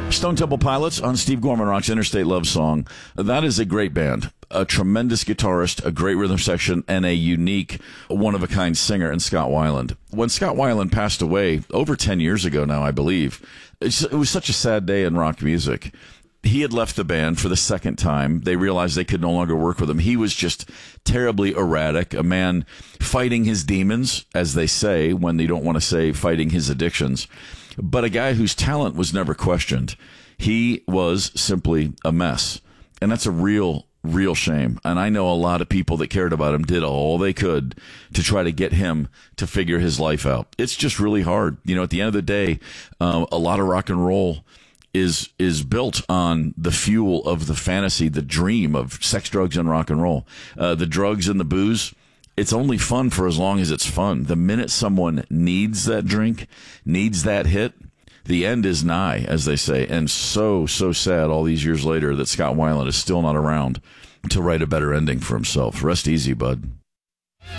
Stone Temple Pilots on Steve Gorman Rock's Interstate Love Song. That is a great band. A tremendous guitarist, a great rhythm section, and a unique, one-of-a-kind singer in Scott Weiland. When Scott Weiland passed away over 10 years ago now, I believe, it was such a sad day in rock music. He had left the band for the second time. They realized they could no longer work with him. He was just terribly erratic, a man fighting his demons, as they say, when they don't want to say fighting his addictions, but a guy whose talent was never questioned. He was simply a mess, and that's a real shame. And I know a lot of people that cared about him did all they could to try to get him to figure his life out. It's just really hard. You know, at the end of the day, a lot of rock and roll is built on the fuel of the fantasy, the dream of sex, drugs, and rock and roll. The drugs and the booze, it's only fun for as long as it's fun. The minute someone needs that drink, needs that hit, the end is nigh, as they say. And so sad all these years later that Scott Weiland is still not around to write a better ending for himself. Rest easy, bud.